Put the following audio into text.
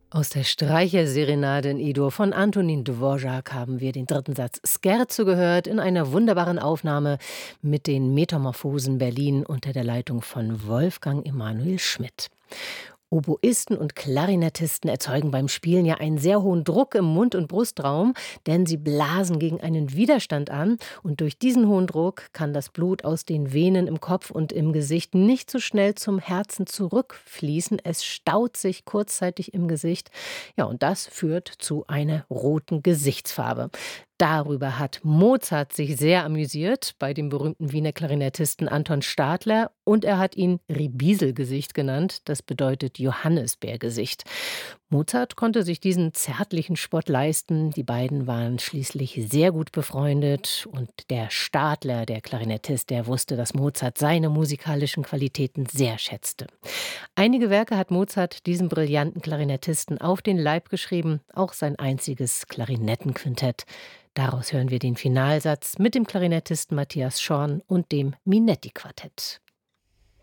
Aus der Streicherserenade in E-Dur von Antonin Dvorak haben wir den dritten Satz Scherzo gehört in einer wunderbaren Aufnahme mit den Metamorphosen Berlin unter der Leitung von Wolfgang Emanuel Schmidt. Oboisten und Klarinettisten erzeugen beim Spielen ja einen sehr hohen Druck im Mund- und Brustraum, denn sie blasen gegen einen Widerstand an und durch diesen hohen Druck kann das Blut aus den Venen im Kopf und im Gesicht nicht so schnell zum Herzen zurückfließen. Es staut sich kurzzeitig im Gesicht. Ja, und das führt zu einer roten Gesichtsfarbe. Darüber hat Mozart sich sehr amüsiert bei dem berühmten Wiener Klarinettisten Anton Stadler und er hat ihn Ribieselgesicht genannt, das bedeutet Johannisbeergesicht. Mozart konnte sich diesen zärtlichen Spott leisten, die beiden waren schließlich sehr gut befreundet und der Stadler, der Klarinettist, der wusste, dass Mozart seine musikalischen Qualitäten sehr schätzte. Einige Werke hat Mozart diesem brillanten Klarinettisten auf den Leib geschrieben, auch sein einziges Klarinettenquintett. Daraus hören wir den Finalsatz mit dem Klarinettisten Matthias Schorn und dem Minetti-Quartett.